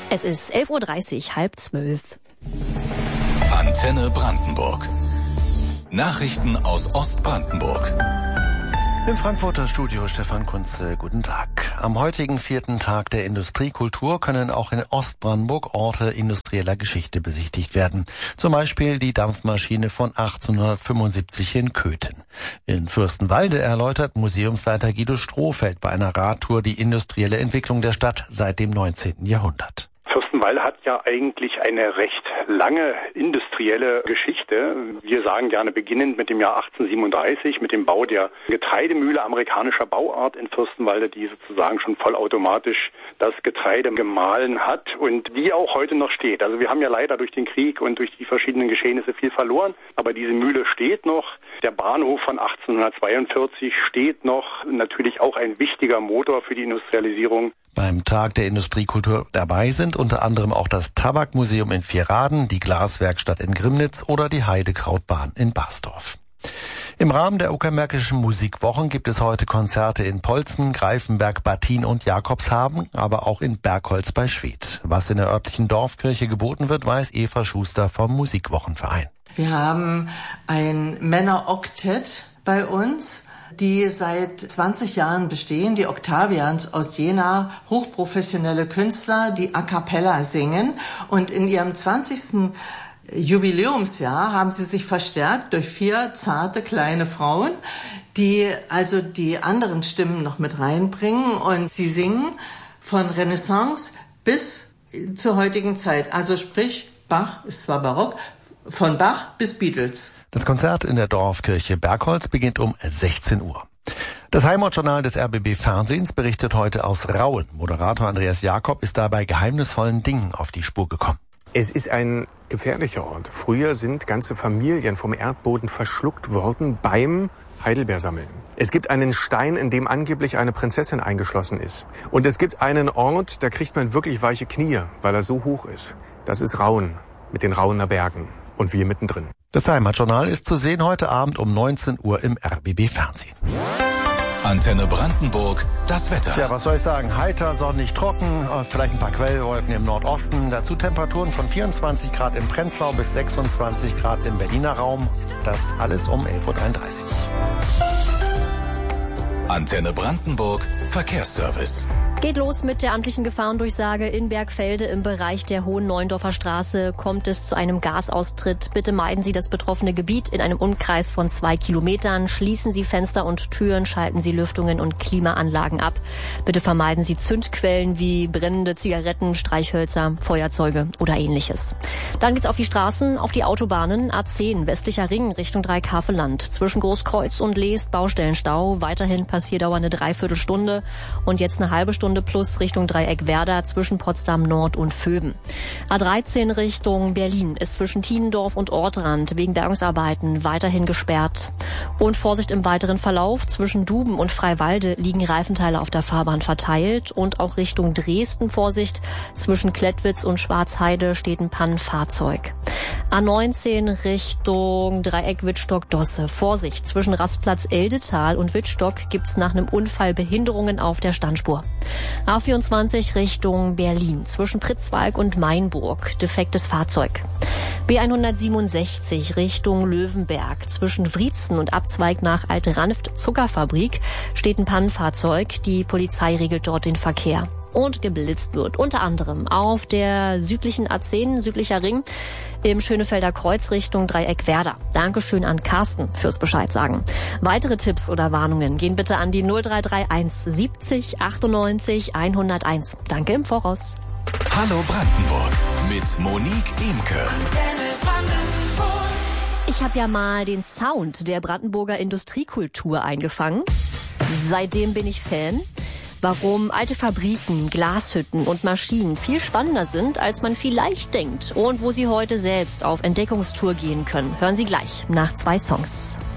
Es ist 11:30 Uhr, 11:30. Antenne Brandenburg. Nachrichten aus Ostbrandenburg. Im Frankfurter Studio Stefan Kunze, guten Tag. Am heutigen 4. Tag der Industriekultur können auch in Ostbrandenburg Orte industrieller Geschichte besichtigt werden. Zum Beispiel die Dampfmaschine von 1875 in Köthen. In Fürstenwalde erläutert Museumsleiter Guido Strohfeld bei einer Radtour die industrielle Entwicklung der Stadt seit dem 19. Jahrhundert. Fürstenwalde hat ja eigentlich eine recht lange industrielle Geschichte. Wir sagen gerne beginnend mit dem Jahr 1837, mit dem Bau der Getreidemühle amerikanischer Bauart in Fürstenwalde, die sozusagen schon vollautomatisch das Getreide gemahlen hat und die auch heute noch steht. Also wir haben ja leider durch den Krieg und durch die verschiedenen Geschehnisse viel verloren, aber diese Mühle steht noch. Der Bahnhof von 1842 steht noch, natürlich auch ein wichtiger Motor für die Industrialisierung. Beim Tag der Industriekultur dabei sind unter anderem auch das Tabakmuseum in Vierraden, die Glaswerkstatt in Grimnitz oder die Heidekrautbahn in Basdorf. Im Rahmen der Uckermärkischen Musikwochen gibt es heute Konzerte in Polzen, Greifenberg, Battin und Jakobshagen, aber auch in Bergholz bei Schwedt. Was in der örtlichen Dorfkirche geboten wird, weiß Eva Schuster vom Musikwochenverein. Wir haben ein Männeroktett bei uns, die seit 20 Jahren bestehen, die Octavians aus Jena, hochprofessionelle Künstler, die a cappella singen. Und in ihrem 20. Jubiläumsjahr haben sie sich verstärkt durch 4 zarte kleine Frauen, die also die anderen Stimmen noch mit reinbringen. Und sie singen von Renaissance bis zur heutigen Zeit. Also sprich, Bach ist zwar barock, von Bach bis Beatles. Das Konzert in der Dorfkirche Bergholz beginnt um 16 Uhr. Das Heimatjournal des RBB Fernsehens berichtet heute aus Rauen. Moderator Andreas Jakob ist dabei geheimnisvollen Dingen auf die Spur gekommen. Es ist ein gefährlicher Ort. Früher sind ganze Familien vom Erdboden verschluckt worden beim Heidelbeersammeln. Es gibt einen Stein, in dem angeblich eine Prinzessin eingeschlossen ist. Und es gibt einen Ort, da kriegt man wirklich weiche Knie, weil er so hoch ist. Das ist Rauen mit den Rauener Bergen. Und wir mittendrin. Das Heimatjournal ist zu sehen heute Abend um 19 Uhr im RBB Fernsehen. Antenne Brandenburg, das Wetter. Tja, was soll ich sagen? Heiter, sonnig, trocken, vielleicht ein paar Quellwolken im Nordosten. Dazu Temperaturen von 24 Grad in Prenzlau bis 26 Grad im Berliner Raum. Das alles um 11:33 Uhr. Antenne Brandenburg, Verkehrsservice. Geht los mit der amtlichen Gefahrendurchsage in Bergfelde im Bereich der Hohen Neuendorfer Straße. Kommt es zu einem Gasaustritt. Bitte meiden Sie das betroffene Gebiet in einem Umkreis von 2 Kilometern. Schließen Sie Fenster und Türen, schalten Sie Lüftungen und Klimaanlagen ab. Bitte vermeiden Sie Zündquellen wie brennende Zigaretten, Streichhölzer, Feuerzeuge oder ähnliches. Dann geht's auf die Straßen, auf die Autobahnen. A10 westlicher Ring Richtung Dreieckhaveland. Zwischen Großkreuz und Leest Baustellenstau. Weiterhin Passierdauer eine Dreiviertelstunde und jetzt eine halbe Stunde plus Richtung Dreieck-Werder zwischen Potsdam Nord und Vöben. A13 Richtung Berlin ist zwischen Tiendorf und Ortrand wegen Bergungsarbeiten weiterhin gesperrt. Und Vorsicht im weiteren Verlauf. Zwischen Duben und Freiwalde liegen Reifenteile auf der Fahrbahn verteilt. Und auch Richtung Dresden Vorsicht. Zwischen Klettwitz und Schwarzheide steht ein Pannenfahrzeug. A19 Richtung Dreieck Wittstock-Dosse. Vorsicht, zwischen Rastplatz Eldetal und Wittstock gibt's nach einem Unfall Behinderungen auf der Standspur. A24 Richtung Berlin, zwischen Pritzwalk und Mainburg, defektes Fahrzeug. B167 Richtung Löwenberg, zwischen Wriezen und Abzweig nach Alt-Ranft Zuckerfabrik steht ein Pannenfahrzeug. Die Polizei regelt dort den Verkehr. Und geblitzt wird unter anderem auf der südlichen A10, südlicher Ring, im Schönefelder Kreuz Richtung Dreieck-Werder. Dankeschön an Carsten fürs Bescheid sagen. Weitere Tipps oder Warnungen gehen bitte an die 0331 70 98 101. Danke im Voraus. Hallo Brandenburg mit Monique Imke. Ich habe ja mal den Sound der Brandenburger Industriekultur eingefangen. Seitdem bin ich Fan. Warum alte Fabriken, Glashütten und Maschinen viel spannender sind, als man vielleicht denkt und wo Sie heute selbst auf Entdeckungstour gehen können, hören Sie gleich nach 2 Songs.